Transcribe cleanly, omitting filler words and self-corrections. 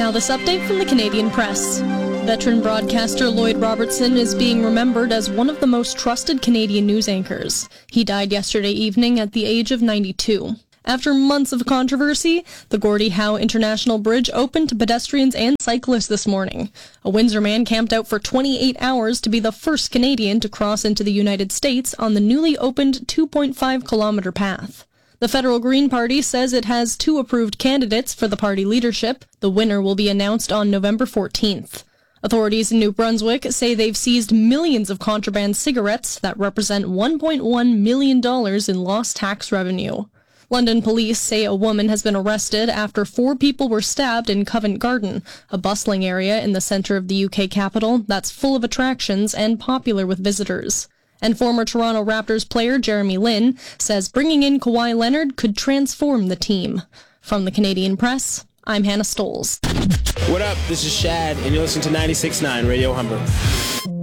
Now this update from the Canadian Press. Veteran broadcaster Lloyd Robertson is being remembered as one of the most trusted Canadian news anchors. He died yesterday evening at the age of 92. After months of controversy, the Gordie Howe International Bridge opened to pedestrians and cyclists this morning. A Windsor man camped out for 28 hours to be the first Canadian to cross into the United States on the newly opened 2.5-kilometer path. The Federal Green Party says it has 2 approved candidates for the party leadership. The winner will be announced on November 14th. Authorities in New Brunswick say they've seized millions of contraband cigarettes that represent $1.1 million in lost tax revenue. London police say a woman has been arrested after 4 people were stabbed in Covent Garden, a bustling area in the centre of the UK capital that's full of attractions and popular with visitors. And former Toronto Raptors player Jeremy Lin says bringing in Kawhi Leonard could transform the team. From the Canadian Press, I'm Hannah Stoles. What up? This is Shad, and you're listening to 96.9 Radio Humber.